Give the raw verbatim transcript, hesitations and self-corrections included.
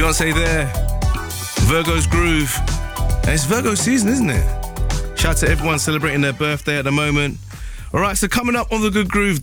Beyonce there. Virgo's Groove. And it's Virgo season, isn't it? Shout out to everyone celebrating their birthday at the moment. All right, so coming up on The Good Groove,